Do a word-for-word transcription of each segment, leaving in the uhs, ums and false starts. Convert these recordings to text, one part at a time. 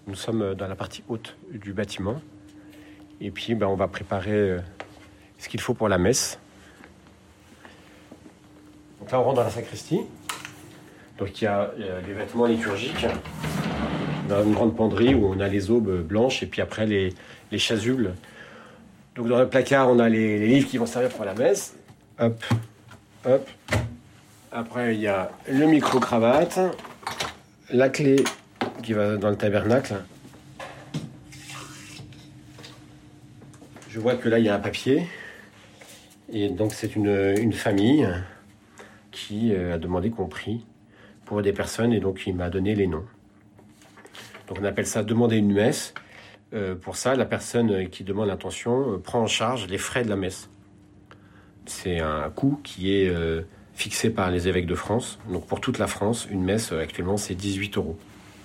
Nous sommes dans la partie haute du bâtiment. Et puis, ben, on va préparer ce qu'il faut pour la messe. Donc là, on rentre dans la sacristie. Donc il y a, il y a les vêtements liturgiques. Dans une grande penderie où on a les aubes blanches et puis après les, les chasubles. Donc dans le placard, on a les, les livres qui vont servir pour la messe. Hop, hop. Après, il y a le micro-cravate, la clé qui va dans le tabernacle. Je vois que là, il y a un papier. Et donc, c'est une, une famille qui a demandé qu'on prie pour des personnes et donc il m'a donné les noms. Donc, on appelle ça demander une messe. Euh, pour ça, la personne qui demande l'intention euh, prend en charge les frais de la messe. C'est un coût qui est euh, fixé par les évêques de France. Donc, pour toute la France, une messe, euh, actuellement, c'est dix-huit euros.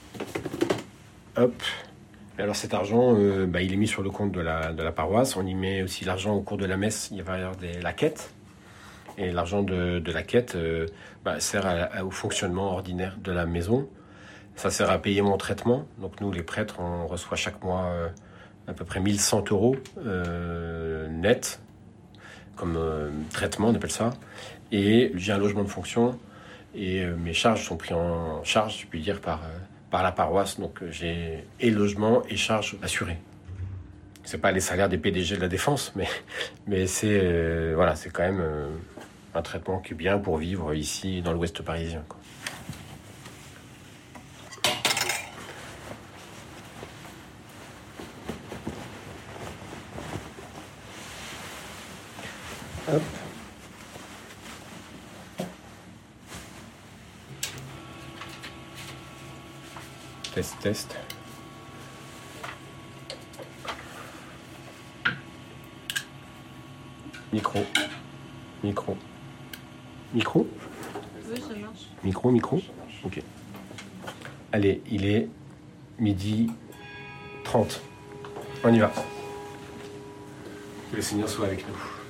Hop. Alors cet argent, euh, bah, il est mis sur le compte de la, de la paroisse. On y met aussi l'argent au cours de la messe. Il va y avoir des, la quête. Et l'argent de, de la quête euh, bah, sert à, à, au fonctionnement ordinaire de la maison. Ça sert à payer mon traitement. Donc nous, les prêtres, on reçoit chaque mois euh, à peu près mille cent euros euh, net comme euh, traitement, on appelle ça. Et j'ai un logement de fonction. Et euh, mes charges sont prises en charge, je puis dire, par... Euh, par la paroisse, donc j'ai et logement et charges assurées. C'est pas les salaires des P D G de la Défense, mais, mais c'est, euh, voilà, c'est quand même euh, un traitement qui est bien pour vivre ici dans l'ouest parisien, quoi. Hop. Test, test. Micro. Micro. Micro ? Oui, ça marche. Micro, micro ? Ok. Allez, il est midi trente. On y va. Que le Seigneur soit avec nous.